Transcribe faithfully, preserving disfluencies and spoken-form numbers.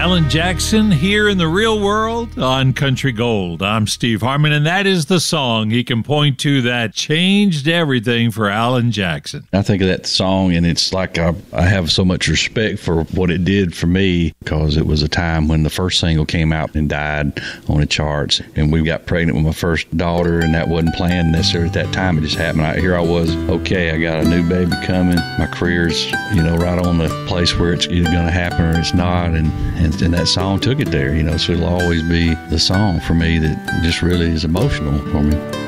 Alan Jackson here in the real world on Country Gold. I'm Steve Harmon, and that is the song he can point to that changed everything for Alan Jackson. I think of that song, and it's like I, I have so much respect for what it did for me, because it was a time when the first single came out and died on the charts, and we got pregnant with my first daughter, and that wasn't planned necessarily at that time. It just happened. I, here I was, okay, I got a new baby coming. My career's, you know, right on the place where it's either going to happen or it's not, and, and, and that song took it there, you know, so it'll always be the song for me that just really is emotional for me.